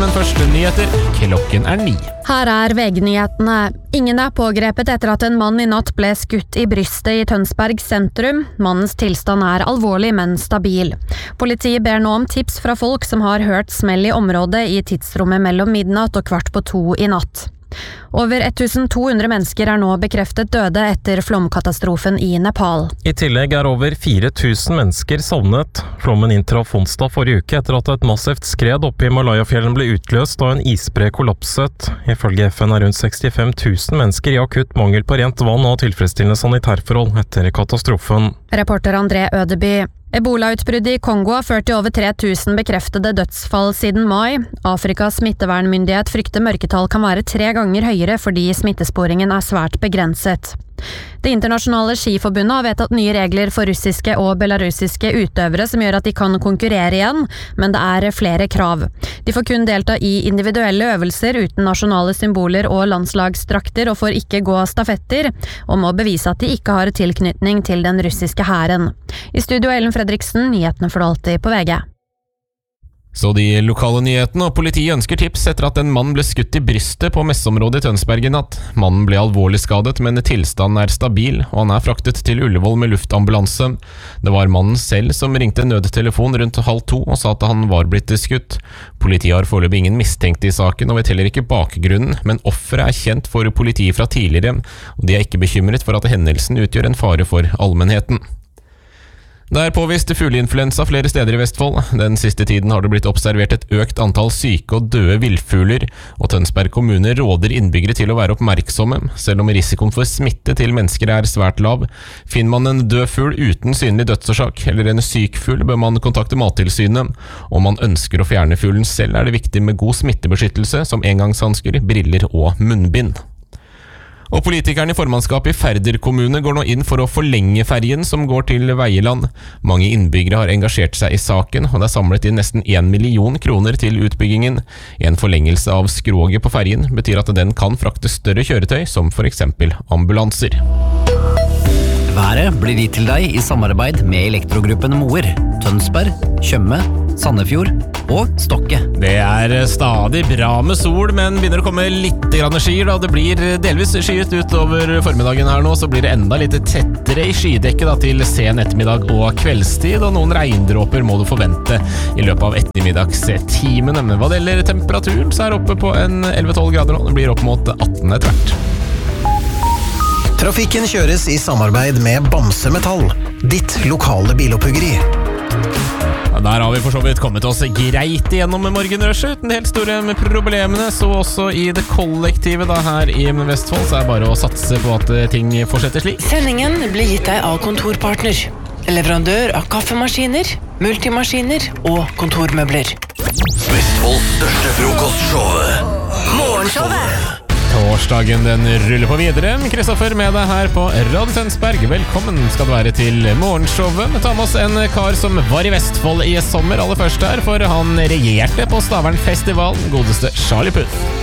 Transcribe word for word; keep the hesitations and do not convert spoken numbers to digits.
men første nyheter, klokken er ni. Her er V G-nyhetene. Ingen er pågrepet etter at en mann i natt ble skutt i brystet i Tønsberg sentrum. Mannens tilstand er alvorlig, men stabil. Politiet ber nå om tips fra folk som har hørt smell i området i tidsrommet mellom midnatt og kvart på to i natt. Over to hundre mennesker er nå bekreftet døde etter flomkatastrofen i Nepal. I tillegg er over fire tusen mennesker savnet. Flommen inntraff onsdag forrige uke etter at et massivt skred oppe i Himalaya-fjellen ble utløst da en isbre kollapset. Ifølge F N er rundt sekstifem tusen mennesker i akutt mangel på rent vann og tilfredsstillende sanitærforhold etter katastrofen. Reporter André Ødeby. Ebola-utbruddet i Kongo har ført til over tre tusen bekreftede dødsfall siden mai. Afrikas smittevernmyndighet frykter mørketall kan være tre ganger høyere fordi smittesporingen er svært begrenset. Det internasjonale skiforbundet har vedtatt nye regler for russiske og belarusiske utøvere som gjør at de kan konkurrere igjen, men det er flere krav. De får kun delta i individuelle øvelser uten nasjonale symboler og landslagsdrakter og får ikke gå stafetter, og må bevise at de ikke har tilknytning til den russiske hæren. I studio Ellen Fredriksen, nyhetene for alltid på V G. Så de lokale nyhetene, og politiet ønsker tips etter at en mann ble skutt i brystet på messeområdet i Tønsberg i natt. Mannen ble alvorlig skadet, men tilstanden er stabil, og han er fraktet til Ullevål med luftambulanse. Det var mannen selv som ringte nødtelefon rundt halv to og sa at han var blitt skutt. Politiet har foreløpig ingen mistenkte i saken, og vet heller ikke bakgrunnen, men offeret er kjent for politiet fra tidligere, og de er ikke bekymret for at hendelsen utgjør en fare for allmennheten. Det er påvist fugleinfluensa flere steder i Vestfold. Den siste tiden har det blitt observert et økt antall syke og døde villfugler, og Tønsberg kommune råder innbyggere til å være oppmerksomme, selv om risikoen for smitte til mennesker er svært lav. Finner man en død fugl uten synlig dødsårsak, eller en syk fugl, bør man kontakte Mattilsynet. Om man ønsker å fjerne fuglen selv, er det viktig med god smittebeskyttelse, som engangshansker, briller og munnbind. Og politikerne i formannskapet i Færder kommune går nå inn for å forlenge ferjen som går til Veieland. Mange innbyggere har engasjert seg i saken, og det er samlet inn nesten en million kroner til utbyggingen. En forlengelse av skroget på ferjen betyr at den kan frakte større kjøretøy, som for eksempel ambulanser. Været blir gitt til deg i samarbeid med Elektrogruppen Moer, Tønsberg, Tjøme, Sandefjord og Stokke. Det er stadig bra med sol, men begynner å komme litt grann skyer da. Det blir delvis skyet utover formiddagen her nå, så blir det enda litt tettere i skydekket da, til sen ettermiddag og kveldstid, og noen regndråper må du forvente i løpet av ettermiddagstimene. Men hva det gjelder temperaturen, så er det oppe på en elleve til tolv grader nå. Det blir opp mot atten etter hvert. Trafikken kjøres i samarbeid med Bamse Metall, ditt lokale biloppuggeri. Der har vi for så vidt kommet oss greit igjennom morgenrushet uten helt store problemene, så også i det kollektive da her i Vestfold, så er det bare å satse på at ting fortsetter slik. Sendingen blir gitt deg av Kontorpartner, leverandør av kaffemaskiner, multimaskiner og kontormøbler. Vestfolds største frokostshow, Morgenshowet. Torsdagen den ruller på videre. Kristoffer med deg her på Radio Tønsberg. Velkommen skal du være til morgenshowet. Ta med oss en kar som var i Vestfold i sommer aller først her, for han regjerte på Stavernfestivalen, godeste Charlie Puth.